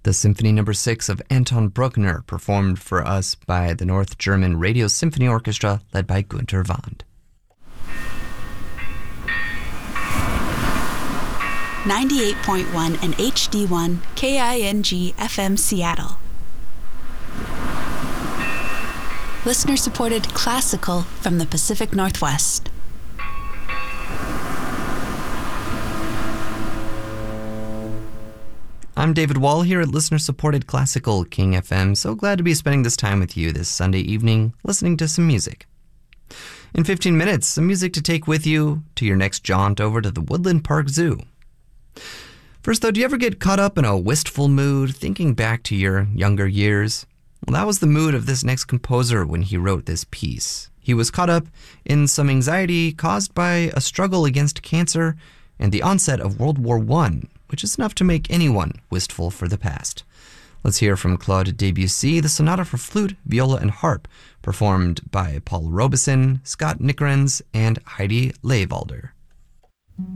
The Symphony No. 6 of Anton Bruckner, performed for us by the North German Radio Symphony Orchestra, led by Günter Wand. 98.1 and HD1 KING FM Seattle. Listener-supported classical from the Pacific Northwest. I'm David Wall here at listener-supported Classical King FM. So glad to be spending this time with you this Sunday evening, listening to some music. In 15 minutes, some music to take with you to your next jaunt over to the Woodland Park Zoo. First though, do you ever get caught up in a wistful mood, thinking back to your younger years? Well, that was the mood of this next composer when he wrote this piece. He was caught up in some anxiety caused by a struggle against cancer and the onset of World War I, which is enough to make anyone wistful for the past. Let's hear from Claude Debussy, the Sonata for Flute, Viola, and Harp, performed by Paul Robeson, Scott Nicorens, and Heidi Leyvalder.